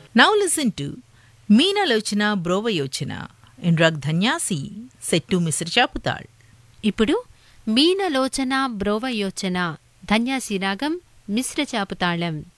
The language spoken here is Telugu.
Now listen to మీనలోచన బ్రోవయోచన in Rag Dhanyasi set to Mr. Chaputal. ఇప్పుడు మీనలోచన బ్రోవయోచన ధన్యాసి రాగం మిశ్ర చాపుతాళం.